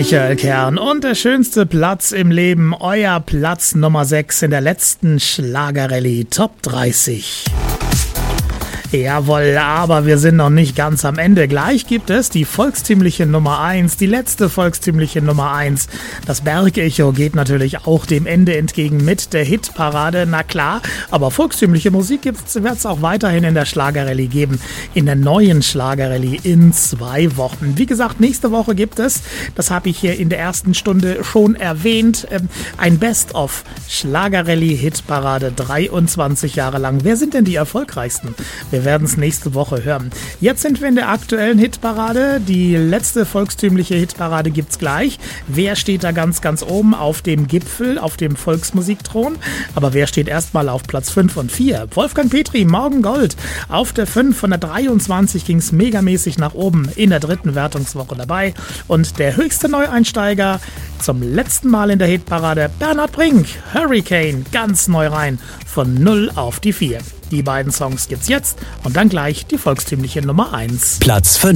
Michael Kern und der schönste Platz im Leben, euer Platz Nummer 6 in der letzten Schlagerrallye Top 30. Jawohl, aber wir sind noch nicht ganz am Ende. Gleich gibt es die volkstümliche Nummer 1, die letzte volkstümliche Nummer 1. Das Bergecho geht natürlich auch dem Ende entgegen mit der Hitparade, na klar. Aber volkstümliche Musik wird es auch weiterhin in der Schlagerrallye geben. In der neuen Schlagerrallye in 2 Wochen. Wie gesagt, nächste Woche gibt es, das habe ich hier in der ersten Stunde schon erwähnt, ein Best-of Schlagerrallye Hitparade 23 Jahre lang. Wer sind denn die erfolgreichsten? Wir werden es nächste Woche hören. Jetzt sind wir in der aktuellen Hitparade. Die letzte volkstümliche Hitparade gibt's gleich. Wer steht da ganz, ganz oben auf dem Gipfel, auf dem Volksmusikthron? Aber wer steht erstmal auf Platz 5 und 4? Wolfgang Petri, Morgen Gold. Auf der 5 von der 23 ging's megamäßig nach oben in der 3. Wertungswoche dabei. Und der höchste Neueinsteiger zum letzten Mal in der Hitparade, Bernhard Brink, Hurricane, ganz neu rein, von 0 auf die 4. Die beiden Songs gibt's jetzt und dann gleich die volkstümliche Nummer 1. Platz 5.